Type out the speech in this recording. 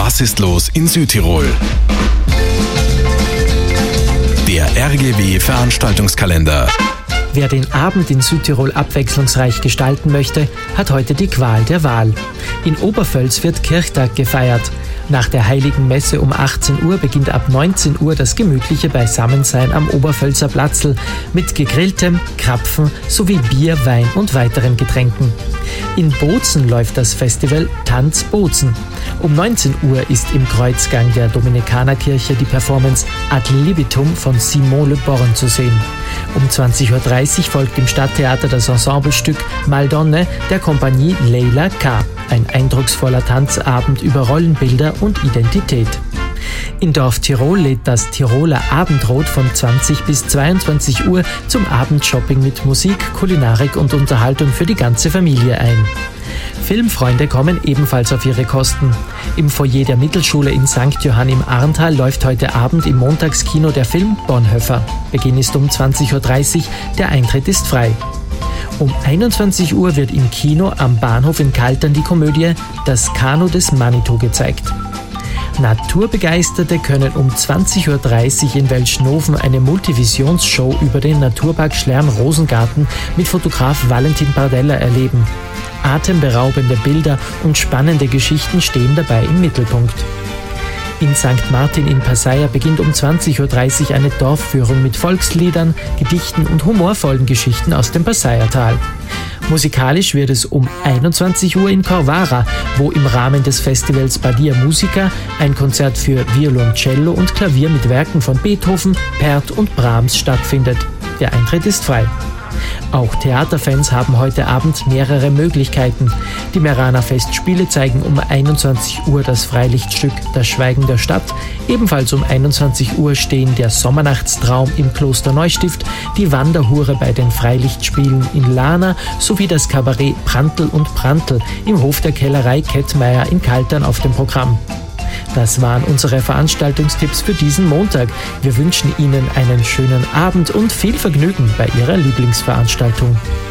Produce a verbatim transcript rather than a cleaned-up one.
Was ist los in Südtirol? Der R G W-Veranstaltungskalender. Wer den Abend in Südtirol abwechslungsreich gestalten möchte, hat heute die Qual der Wahl. In Obervöls wird Kirchtag gefeiert. Nach der Heiligen Messe um achtzehn Uhr beginnt ab neunzehn Uhr das gemütliche Beisammensein am Obervölzer Platzl mit gegrilltem, Krapfen sowie Bier, Wein und weiteren Getränken. In Bozen läuft das Festival Tanz Bozen. Um neunzehn Uhr ist im Kreuzgang der Dominikanerkirche die Performance Ad libitum von Simon Le Born zu sehen. Um zwanzig Uhr dreißig folgt im Stadttheater das Ensemblestück Maldonne der Kompanie Leila K., ein eindrucksvoller Tanzabend über Rollenbilder und Identität. In Dorf Tirol lädt das Tiroler Abendrot von zwanzig bis zweiundzwanzig Uhr zum Abendshopping mit Musik, Kulinarik und Unterhaltung für die ganze Familie ein. Filmfreunde kommen ebenfalls auf ihre Kosten. Im Foyer der Mittelschule in Sankt Johann im Arntal läuft heute Abend im Montagskino der Film Bonhoeffer. Beginn ist um zwanzig Uhr dreißig, der Eintritt ist frei. Um einundzwanzig Uhr wird im Kino am Bahnhof in Kaltern die Komödie Das Kanu des Manitou gezeigt. Naturbegeisterte können um zwanzig Uhr dreißig in Welschnofen eine Multivisionsshow über den Naturpark Schlern-Rosengarten mit Fotograf Valentin Bardella erleben. Atemberaubende Bilder und spannende Geschichten stehen dabei im Mittelpunkt. In Sankt Martin in Passaia beginnt um zwanzig Uhr dreißig eine Dorfführung mit Volksliedern, Gedichten und humorvollen Geschichten aus dem Passaiertal. Musikalisch wird es um einundzwanzig Uhr in Corvara, wo im Rahmen des Festivals Badia Musica ein Konzert für Violoncello und Klavier mit Werken von Beethoven, Pärt und Brahms stattfindet. Der Eintritt ist frei. Auch Theaterfans haben heute Abend mehrere Möglichkeiten. Die Meraner Festspiele zeigen um einundzwanzig Uhr das Freilichtstück Das Schweigen der Stadt. Ebenfalls um einundzwanzig Uhr stehen der Sommernachtstraum im Kloster Neustift, die Wanderhure bei den Freilichtspielen in Lana sowie das Kabarett Prantl und Prantl im Hof der Kellerei Kettmeier in Kaltern auf dem Programm. Das waren unsere Veranstaltungstipps für diesen Montag. Wir wünschen Ihnen einen schönen Abend und viel Vergnügen bei Ihrer Lieblingsveranstaltung.